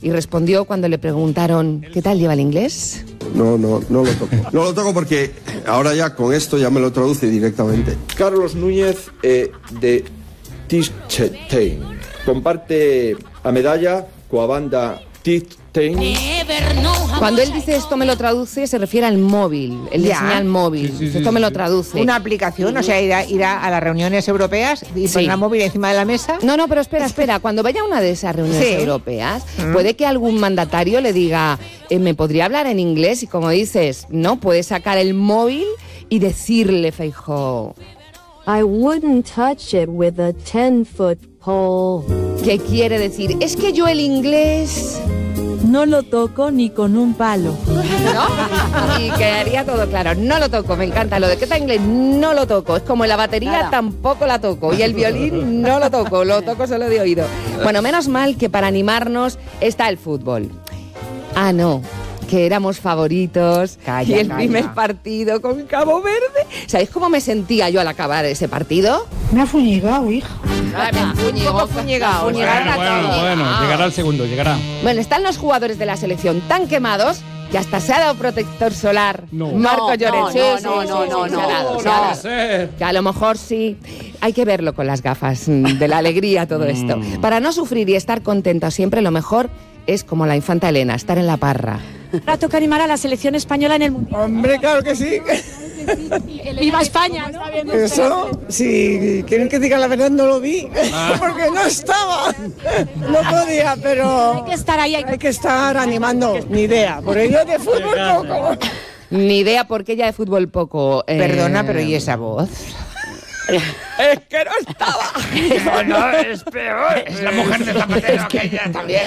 y respondió cuando le preguntaron ¿qué tal lleva el inglés? No lo toco. No lo toco porque ahora ya con esto ya me lo traduce directamente. Carlos Núñez de Tischtein. Comparte a medalla coa banda Tischtein. Cuando él dice esto me lo traduce, se refiere al móvil, el de señal móvil. Esto me lo traduce. Una aplicación, o sea, irá a las reuniones europeas y pondrá el móvil encima de la mesa. No, pero espera. Cuando vaya a una de esas reuniones europeas, puede que algún mandatario le diga, ¿me podría hablar en inglés? Y como dices, no, puede sacar el móvil y decirle, Feijóo, I wouldn't touch it with a 10-foot pole. ¿Qué quiere decir? Es que yo el inglés no lo toco ni con un palo. ¿No? Y quedaría todo claro. No lo toco, me encanta. Lo de que está inglés, no lo toco. Es como en la batería, tampoco la toco. Y el violín, no lo toco solo de oído. Bueno, menos mal que para animarnos está el fútbol. Ah, no, que éramos favoritos. Y el primer partido con Cabo Verde. ¿Sabéis cómo me sentía yo al acabar ese partido? Me ha fuñigado, hija. Fuñigado. Bueno, llegará el segundo, llegará. Bueno, están los jugadores de la selección tan quemados que hasta se ha dado protector solar. Marco Llorente. No. Que a lo mejor sí. Hay que verlo con las gafas de la alegría, todo esto. Para no sufrir y estar contento siempre, lo mejor es como la infanta Elena, estar en la parra. Ahora toca animar a la selección española en el Mundial. Hombre, claro que sí. ¡Viva España! ¿No? Eso, si quieren que diga la verdad, no lo vi, porque no estaba. No podía, pero hay que estar ahí. Hay que estar animando. Ni idea, por ello de fútbol poco. Ni idea porque ella de fútbol poco. Perdona, pero ¿y esa voz? Es que no estaba. No, es peor. Es la mujer de Zapatero, que ella también.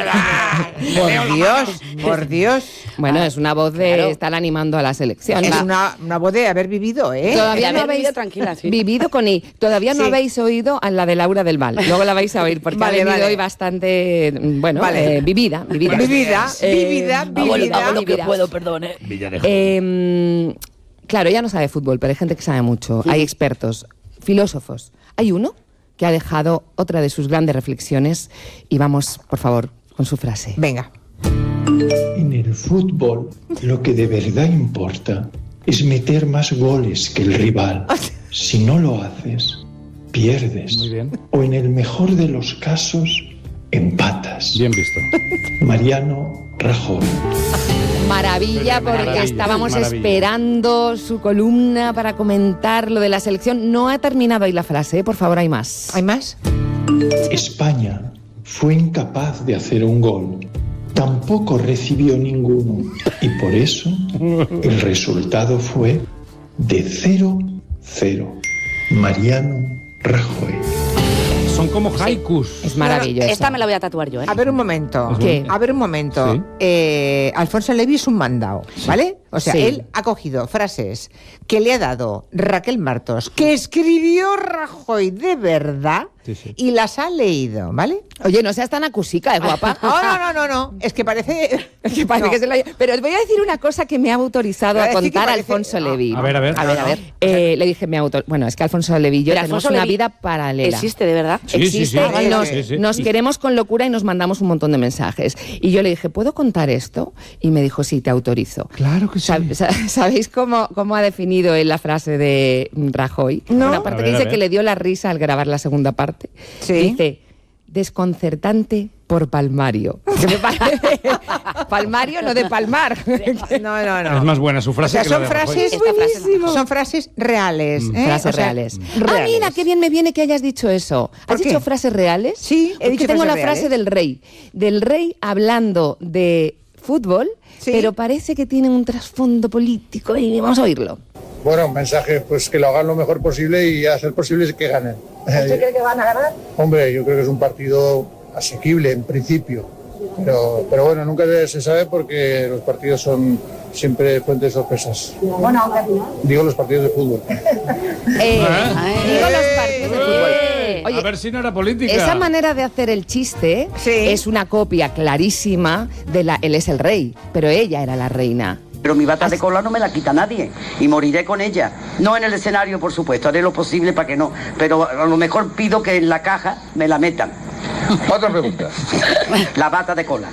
Por Dios. Bueno, es una voz de estar animando a la selección. Es una voz de haber vivido, ¿eh? Todavía no habéis tranquila, sí. vivido con I. Todavía no habéis oído a la de Laura del Val. Luego la vais a oír porque ha venido hoy bastante, vivida. Hago lo que puedo, perdón. Claro, ella no sabe fútbol, pero hay gente que sabe mucho. Hay expertos, filósofos. Hay uno que ha dejado otra de sus grandes reflexiones y vamos, por favor, con su frase. Venga. En el fútbol, lo que de verdad importa es meter más goles que el rival. Si no lo haces, pierdes. Muy bien. O en el mejor de los casos, empatas. Bien visto. Mariano Rajoy. Maravilla, porque estábamos esperando su columna para comentar lo de la selección. No ha terminado ahí la frase, ¿eh? Por favor, hay más. ¿Hay más? España fue incapaz de hacer un gol. Tampoco recibió ninguno. Y por eso el resultado fue de 0-0. Mariano Rajoy. Son como haikus. Es maravilloso. Esta me la voy a tatuar yo, ¿eh? A ver un momento. ¿Qué? A ver un momento. Sí. Alfonso Levi es un mandado, ¿vale? O sea, él ha cogido frases que le ha dado Raquel Martos, que escribió Rajoy de verdad, y las ha leído, ¿vale? Oye, no seas tan acusica, guapa. No. Es que parece... que se lo haya... Pero os voy a decir una cosa que me ha autorizado a contar Alfonso Levi. A ver. Le dije, bueno, es que Alfonso Levi y yo tenemos una vida paralela. ¿Existe, de verdad? Existe. Nos queremos con locura y nos mandamos un montón de mensajes. Y yo le dije, ¿puedo contar esto? Y me dijo, sí, te autorizo. Claro que sí. ¿Sabéis cómo ha definido él la frase de Rajoy? No. Una parte que dice que le dio la risa al grabar la segunda parte. Sí. Dice, desconcertante por palmario. Que me parece palmario, no de palmar. No. Es más buena su frase. O sea, son frases buenísimo. Son frases reales. Frases reales. Ah, mira, qué bien me viene que hayas dicho eso. ¿Has dicho frases reales? Sí, he dicho tengo frases la reales. frase del rey hablando de fútbol, pero parece que tiene un trasfondo político y vamos a oírlo. Bueno, un mensaje, pues que lo hagan lo mejor posible y a ser posible que ganen. ¿Usted cree que van a ganar? Hombre, yo creo que es un partido asequible en principio, pero bueno, nunca se sabe porque los partidos son siempre fuente de sorpresas. Bueno, aunque al final. Digo los partidos de fútbol. Digo los partidos de fútbol. Oye, a ver si no era política. Esa manera de hacer el chiste es una copia clarísima de él es el rey, pero ella era la reina. Pero mi bata de cola no me la quita nadie y moriré con ella. No en el escenario, por supuesto, haré lo posible para que no. Pero a lo mejor pido que en la caja me la metan. Otra pregunta. La bata de cola.